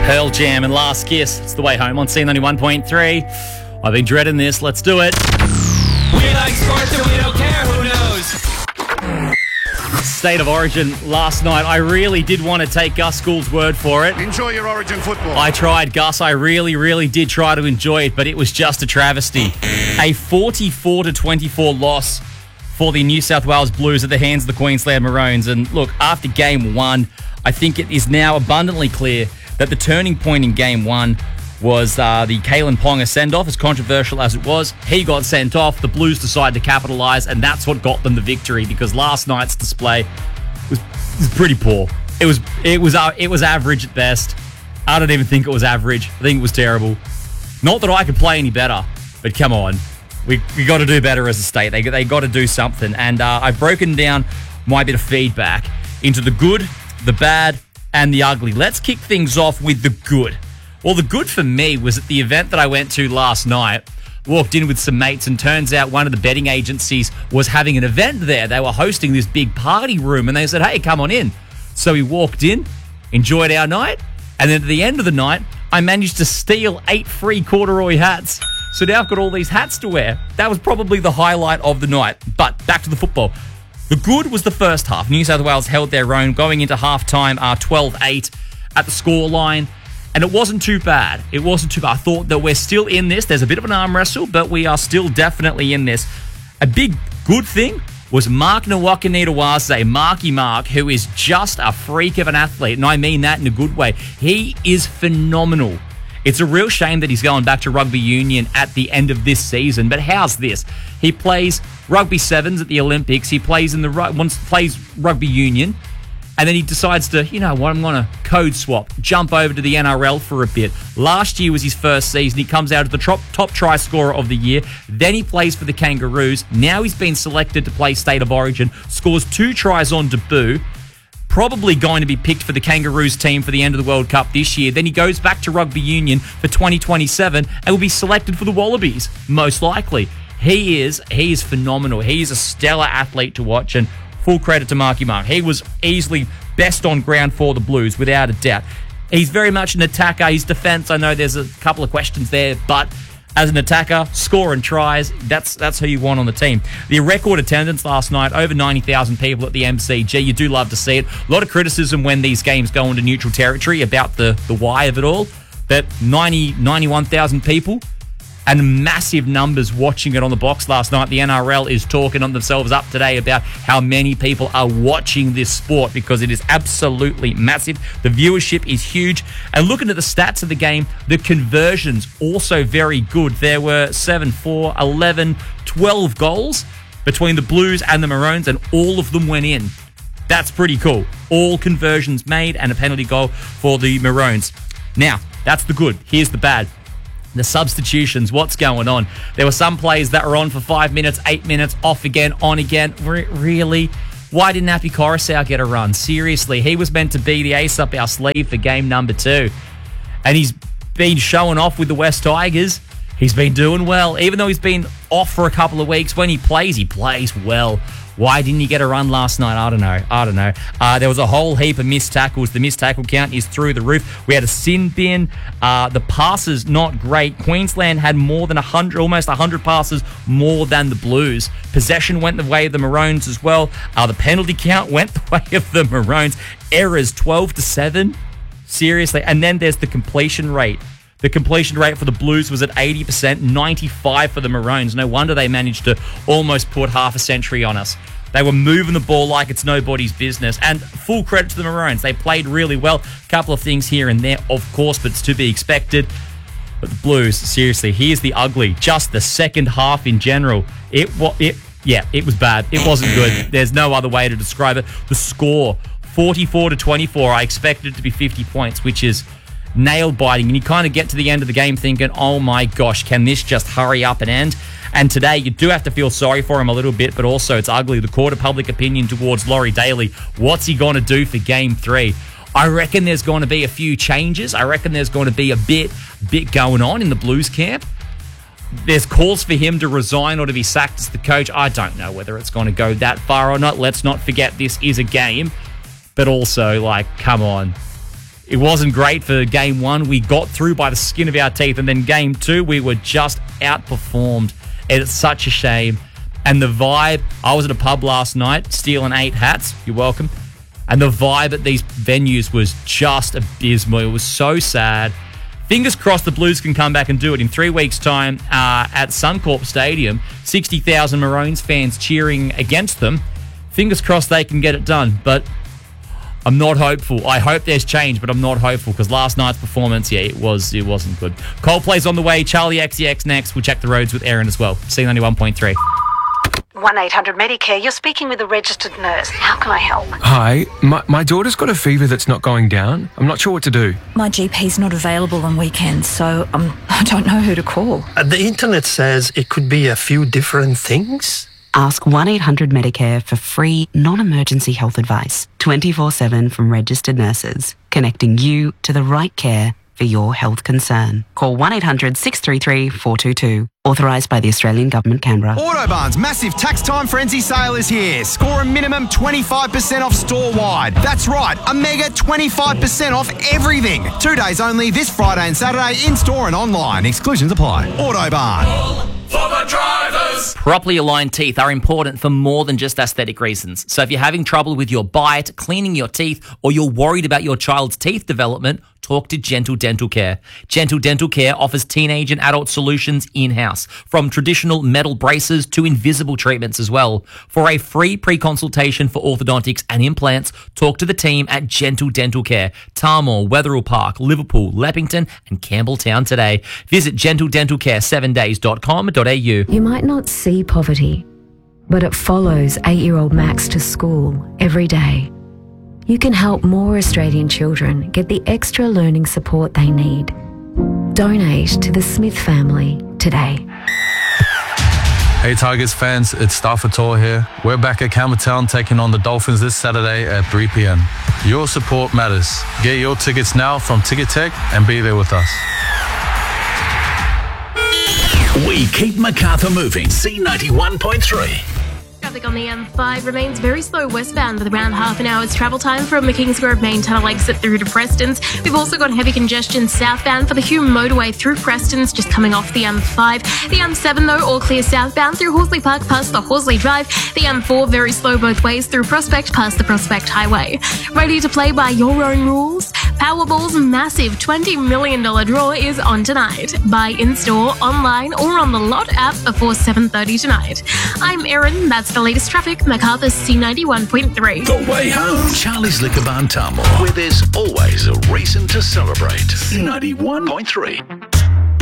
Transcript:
Pearl Jam and Last Kiss. It's the way home on C91.3. I've been dreading this. Let's do it. We like sports and we don't care who knows. State of Origin last night. I really did want to take Gus Gould's word for it. Enjoy your Origin football. I tried, Gus. I really did try to enjoy it, but it was just a travesty. A 44-24 loss for the New South Wales Blues at the hands of the Queensland Maroons. And look, after game one, I think it is now abundantly clear that the turning point in game one was the Kalen Ponga send-off. As controversial as it was, he got sent off. The Blues decided to capitalise, and that's what got them the victory, because last night's display was pretty poor. It was average at best. I don't even think it was average. I think it was terrible. Not that I could play any better, but come on. We got to do better as a state. They got to do something. And I've broken down my bit of feedback into the good, the bad, and the ugly. Let's kick things off with the good. Well, the good for me was at the event that I went to last night. Walked in with some mates, and turns out one of the betting agencies was having an event there. They were hosting this big party room, and they said, hey, come on in. So we walked in, enjoyed our night, and then at the end of the night, I managed to steal 8 free corduroy hats. So now I've got all these hats to wear. That was probably the highlight of the night. But back to the football. The good was the first half. New South Wales held their own, going into halftime 12-8 at the scoreline. And it wasn't too bad. I thought that we're still in this. There's a bit of an arm wrestle, but we are still definitely in this. A big good thing was Mark Nwakanitawase, Marky Mark, who is just a freak of an athlete. And I mean that in a good way. He is phenomenal. It's a real shame that he's going back to rugby union at the end of this season. But how's this? He plays rugby sevens at the Olympics. He plays plays rugby union. And then he decides to, you know what, I'm going to code swap, jump over to the NRL for a bit. Last year was his first season. He comes out as the top try scorer of the year. Then he plays for the Kangaroos. Now he's been selected to play State of Origin. Scores 2 tries on debut. Probably going to be picked for the Kangaroos team for the end of the World Cup this year. Then he goes back to rugby union for 2027 and will be selected for the Wallabies, most likely. He is phenomenal. He is a stellar athlete to watch, and full credit to Marky Mark. He was easily best on ground for the Blues, without a doubt. He's very much an attacker. His defence, I know there's a couple of questions there, but as an attacker, scoring tries, that's who you want on the team. The record attendance last night, over 90,000 people at the MCG. You do love to see it. A lot of criticism when these games go into neutral territory about the why of it all. But 91,000 people and massive numbers watching it on the box last night. The NRL is talking on themselves up today about how many people are watching this sport, because it is absolutely massive. The viewership is huge. And looking at the stats of the game, the conversions also very good. There were 7, 4, 11, 12 goals between the Blues and the Maroons, and all of them went in. That's pretty cool. All conversions made and a penalty goal for the Maroons. Now, that's the good. Here's the bad. The substitutions, what's going on? There were some players that were on for 5 minutes, 8 minutes, off again, on again. Really? Why didn't Api Coruscant get a run? Seriously, he was meant to be the ace up our sleeve for game number 2. And he's been showing off with the West Tigers. He's been doing well. Even though he's been off for a couple of weeks, when he plays well. Why didn't he get a run last night? I don't know. There was a whole heap of missed tackles. The missed tackle count is through the roof. We had a sin bin. The passes, not great. Queensland had more than 100, almost 100 passes more than the Blues. Possession went the way of the Maroons as well. The penalty count went the way of the Maroons. Errors, 12-7. Seriously. And then there's the completion rate. The completion rate for the Blues was at 80%, 95% for the Maroons. No wonder they managed to almost put half a century on us. They were moving the ball like it's nobody's business. And full credit to the Maroons. They played really well. A couple of things here and there, of course, but it's to be expected. But the Blues, seriously, here's the ugly. Just the second half in general. It was bad. It wasn't good. There's no other way to describe it. The score, 44-24. I expected it to be 50 points, which is nail-biting, and you kind of get to the end of the game thinking, oh my gosh, can this just hurry up and end? And today, you do have to feel sorry for him a little bit, but also it's ugly. The court of public opinion towards Laurie Daly. What's he going to do for Game 3? I reckon there's going to be a few changes. I reckon there's going to be a bit going on in the Blues camp. There's calls for him to resign or to be sacked as the coach. I don't know whether it's going to go that far or not. Let's not forget this is a game. But also, come on. It wasn't great for game 1. We got through by the skin of our teeth. And then game 2, we were just outperformed. It's such a shame. And the vibe, I was at a pub last night, stealing 8 hats. You're welcome. And the vibe at these venues was just abysmal. It was so sad. Fingers crossed the Blues can come back and do it in 3 weeks' time at Suncorp Stadium. 60,000 Maroons fans cheering against them. Fingers crossed they can get it done. But I'm not hopeful. I hope there's change, but I'm not hopeful because last night's performance, it wasn't good. Coldplay's on the way. Charlie XCX next. We'll check the roads with Aaron as well. C91.3. 1-800-Medicare. You're speaking with a registered nurse. How can I help? Hi, my daughter's got a fever that's not going down. I'm not sure what to do. My GP's not available on weekends, so I don't know who to call. The internet says it could be a few different things. Ask 1-800-Medicare for free, non-emergency health advice, 24/7 from registered nurses, connecting you to the right care for your health concern. Call 1-800-633-422. Authorised by the Australian Government, Canberra. Autobarn's massive tax time frenzy sale is here. Score a minimum 25% off store-wide. That's right, a mega 25% off everything. 2 days only this Friday and Saturday in-store and online. Exclusions apply. Autobarn. For the drivers. Properly aligned teeth are important for more than just aesthetic reasons. So if you're having trouble with your bite, cleaning your teeth, or you're worried about your child's teeth development, talk to Gentle Dental Care. Gentle Dental Care offers teenage and adult solutions in-house, from traditional metal braces to invisible treatments as well. For a free pre-consultation for orthodontics and implants, talk to the team at Gentle Dental Care, Tarmore, Wetherill Park, Liverpool, Leppington and Campbelltown today. Visit gentledentalcare7days.com.au. You might not see poverty, but it follows 8-year-old Max to school every day. You can help more Australian children get the extra learning support they need. Donate to the Smith family today. Hey Tigers fans, it's Stafford Tor here. We're back at Campbelltown taking on the Dolphins this Saturday at 3 p.m. Your support matters. Get your tickets now from Ticket Tech and be there with us. We keep Macarthur moving. C91.3. Traffic on the M5 remains very slow westbound with around half an hour's travel time from the Kingsgrove main tunnel exit through to Prestons. We've also got heavy congestion southbound for the Hume motorway through Prestons, just coming off the M5. The M7 though, all clear southbound through Horsley Park past the Horsley Drive. The M4 very slow both ways through Prospect past the Prospect Highway. Ready to play by your own rules? Powerball's massive $20 million draw is on tonight. Buy in-store, online or on the Lot app before 7:30 tonight. I'm Erin, that's the latest traffic, Macarthur C91.3. The way home. Charlie's Liquor Barn Tarmore, where there's always a reason to celebrate. C91.3.